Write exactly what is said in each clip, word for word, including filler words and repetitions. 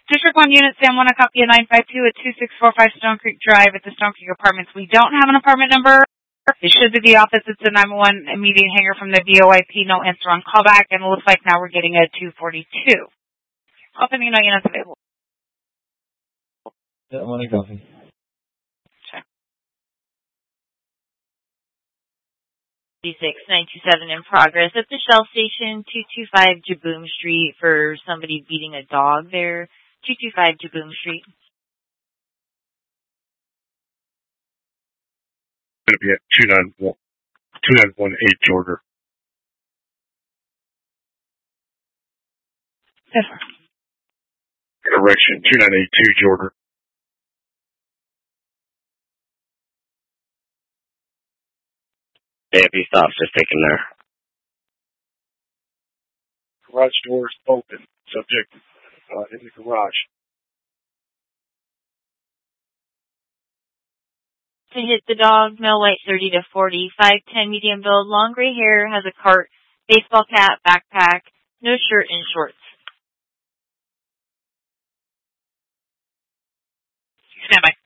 District one Unit Sam, want to copy a nine five two at two six four five Stone Creek Drive at the Stone Creek Apartments. We don't have an apartment number. It should be the office. It's a nine one one immediate hanger from the V O I P. No answer on callback, and it looks like now we're getting a two forty-two. Opening no units available. Yeah, I want to copy. six nine two seven in progress at the Shell Station, two two five Jaboom Street for somebody beating a dog there. two two five Jaboom Street. Going to be at two nine one eight Jordan. Yes, Correction, two nine eight two Jordan. A F E stops just taken there. Garage doors open. Subject uh, in the garage. To hit the dog, male white thirty to forty, five ten medium build, long gray hair, has a cart, baseball cap, backpack, no shirt and shorts. stand by.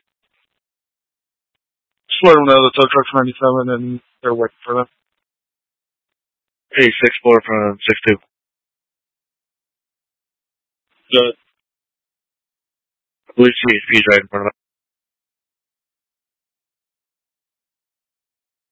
Just let them know the tow truck's ninety-seven and they're waiting for them. Hey, six four from six two. Good. I believe C H P's right in front of us.